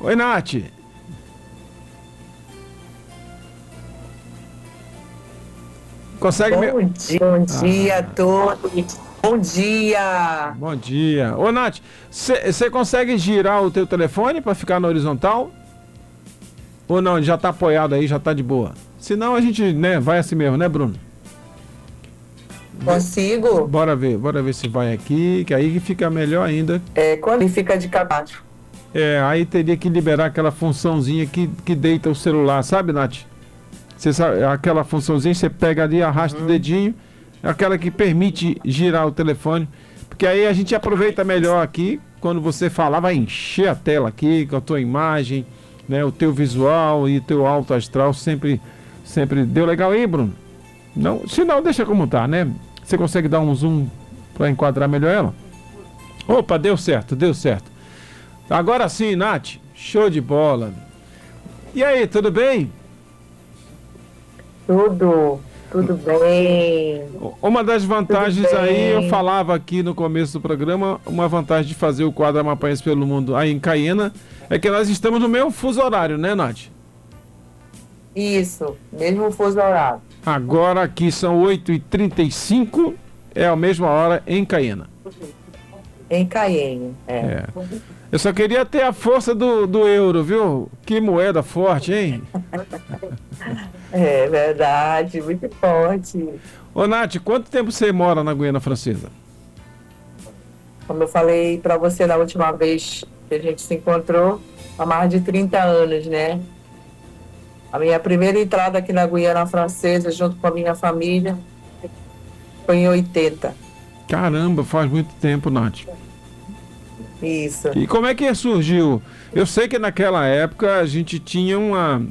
Oi, Nath. Consegue me... Bom dia a todos. Bom dia. Bom dia. Ô, Nath, você consegue girar o teu telefone para ficar na horizontal? Ou não, já tá apoiado aí, já tá de boa? Senão a gente, né, vai assim mesmo, né, Bruno? Consigo? Bora ver se vai aqui, que aí fica melhor ainda. Quando ele fica de cabaço. Aí teria que liberar aquela funçãozinha que deita o celular, sabe, Nath? Você sabe, aquela funçãozinha, você pega ali, arrasta o dedinho, aquela que permite girar o telefone, porque aí a gente aproveita melhor aqui, quando você falar, vai encher a tela aqui com a tua imagem, né, o teu visual e o teu alto astral sempre deu legal aí, Bruno? Não, se não, deixa como tá, né? Você consegue dar um zoom para enquadrar melhor ela? Opa, deu certo. Agora sim, Nath, show de bola. E aí, tudo bem? Tudo bem. Uma das vantagens aí, eu falava aqui no começo do programa, uma vantagem de fazer o quadro Amapáense pelo Mundo aí em Caiena, é que nós estamos no mesmo fuso horário, né, Nath? Isso, mesmo fuso horário. Agora aqui são 8h35, é a mesma hora em Caiena. Em Caiena, Eu só queria ter a força do euro, viu? Que moeda forte, hein? É verdade, muito forte. Ô, Nath, quanto tempo você mora na Guiana Francesa? Como eu falei para você na última vez que a gente se encontrou, há mais de 30 anos, né? A minha primeira entrada aqui na Guiana Francesa, junto com a minha família, foi em 80. Caramba, faz muito tempo, Nath. Isso. E como é que surgiu? Eu sei que naquela época a gente tinha uma...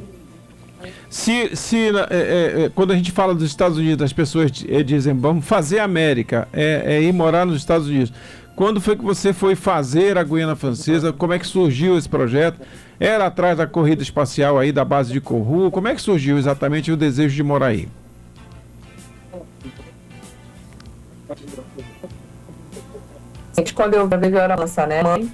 Quando a gente fala dos Estados Unidos, as pessoas dizem, vamos fazer América, ir morar nos Estados Unidos. Quando foi que você foi fazer a Guiana Francesa? Como é que surgiu esse projeto? Era atrás da corrida espacial aí da base de Kourou? Como é que surgiu exatamente o desejo de morar aí? Quando eu era criança, né, mãe?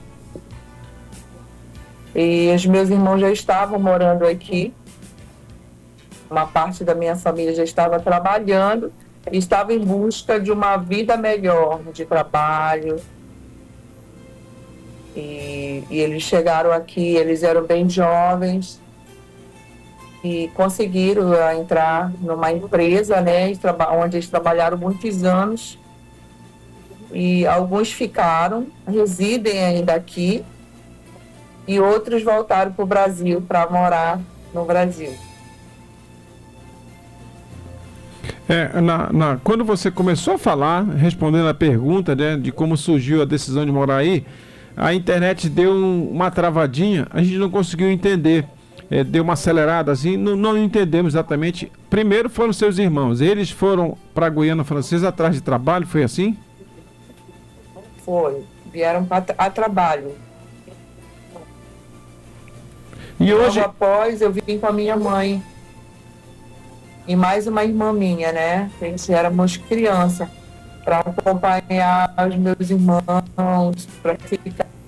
E os meus irmãos já estavam morando aqui. Uma parte da minha família já estava trabalhando e estava em busca de uma vida melhor, de trabalho. E eles chegaram aqui, eles eram bem jovens e conseguiram entrar numa empresa, né, onde eles trabalharam muitos anos. E alguns ficaram, residem ainda aqui, e outros voltaram para o Brasil para morar no Brasil. Quando você começou a falar, respondendo a pergunta, né, de como surgiu a decisão de morar aí, a internet deu uma travadinha, a gente não conseguiu entender, deu uma acelerada assim, não entendemos exatamente. Primeiro foram seus irmãos, eles foram para a Guiana Francesa atrás de trabalho, foi assim? Foi, vieram a trabalho. E hoje... Logo após, eu vim com a minha mãe e mais uma irmã minha, né? A gente éramos crianças, para acompanhar os meus irmãos, para ficar